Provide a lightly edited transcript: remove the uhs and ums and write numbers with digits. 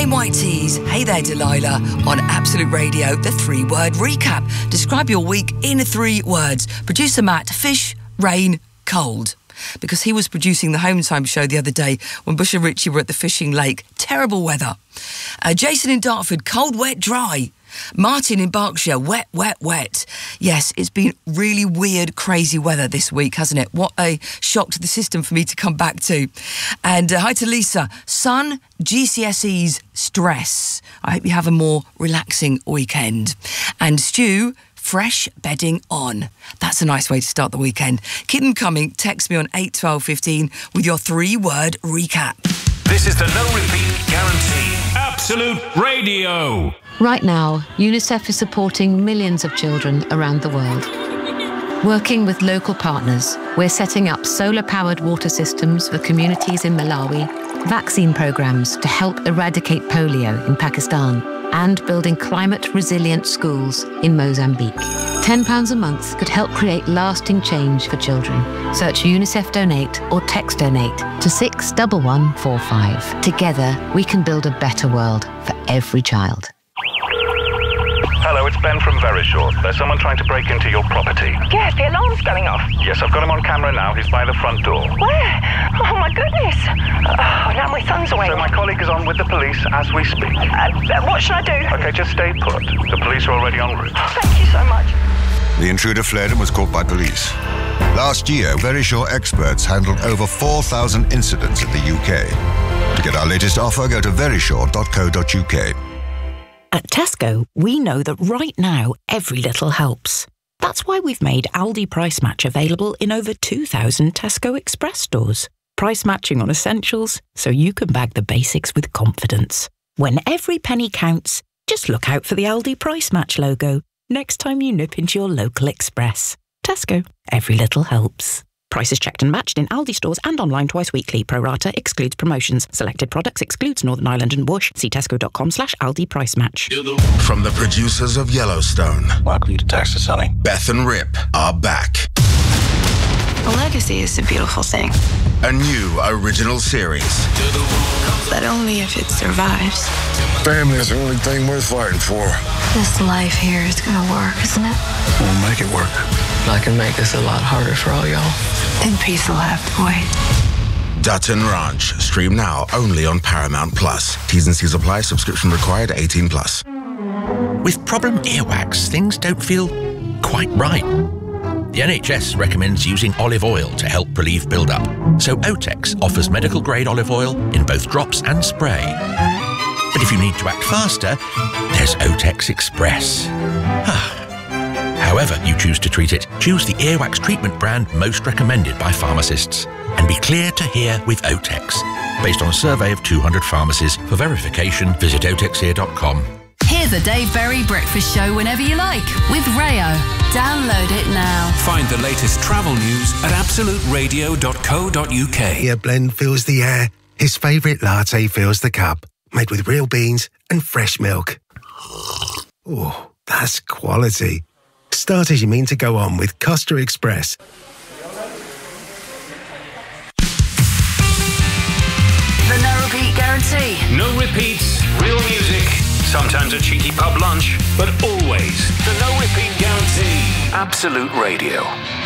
Whiteys. Hey there, Delilah. On Absolute Radio, the 3-word recap. Describe your week in 3 words. Producer Matt, fish, rain, cold. Because he was producing the Home Time show the other day when Bush and Richie were at the fishing lake. Terrible weather. Jason in Dartford, cold, wet, dry. Martin in Berkshire, wet, wet, wet. Yes, it's been really weird, crazy weather this week, hasn't it? What a shock to the system for me to come back to. And hi to Lisa. Sun, GCSEs, stress. I hope you have a more relaxing weekend. And Stu, fresh bedding on. That's a nice way to start the weekend. Keep them coming. Text me on 81215 with your 3-word recap. This is the No Repeat Guarantee. Absolute Radio. Right now, UNICEF is supporting millions of children around the world. Working with local partners, we're setting up solar-powered water systems for communities in Malawi, vaccine programs to help eradicate polio in Pakistan, and building climate-resilient schools in Mozambique. £10 a month could help create lasting change for children. Search UNICEF Donate or text Donate to 61145. Together, we can build a better world for every child. Hello, it's Ben from Verisure. There's someone trying to break into your property. Yes, the alarm's going off. Yes, I've got him on camera now. He's by the front door. Where? Oh, my goodness. Oh, now my son's away. So my colleague is on with the police as we speak. What should I do? Okay, just stay put. The police are already en route. Thank you so much. The intruder fled and was caught by police. Last year, Verisure experts handled over 4,000 incidents in the UK. To get our latest offer, go to verisure.co.uk. At Tesco, we know that right now, every little helps. That's why we've made Aldi Price Match available in over 2,000 Tesco Express stores. Price matching on essentials, so you can bag the basics with confidence. When every penny counts, just look out for the Aldi Price Match logo next time you nip into your local Express. Tesco, every little helps. Prices checked and matched in Aldi stores and online twice weekly. Pro rata excludes promotions. Selected products excludes Northern Ireland and Bush. See tesco.com/Aldi Price Match. From the producers of Yellowstone, welcome to Texas, honey. Beth and Rip are back. A legacy is a beautiful thing. A new original series. But only if it survives. Family is the only thing worth fighting for. This life here is gonna work, isn't it? We'll make it work. I can make this a lot harder for all y'all. Then peace will have to wait. Dutton Ranch. Stream now only on Paramount Plus. T's and C's apply. Subscription required. 18+. With problem earwax, things don't feel quite right. The NHS recommends using olive oil to help relieve build-up. So Otex offers medical-grade olive oil in both drops and spray. But if you need to act faster, there's Otex Express. However you choose to treat it, choose the earwax treatment brand most recommended by pharmacists. And be clear to hear with Otex. Based on a survey of 200 pharmacies. For verification, visit otexear.com. Hear the Dave Berry Breakfast Show whenever you like with Rayo. Download it now. Find the latest travel news at absoluteradio.co.uk. Your blend fills the air. His favourite latte fills the cup. Made with real beans and fresh milk. Oh, that's quality. Start as you mean to go on with Costa Express. The No Repeat Guarantee. No repeats, real music, sometimes a cheeky pub lunch, but always the No Repeat Guarantee. Absolute Radio.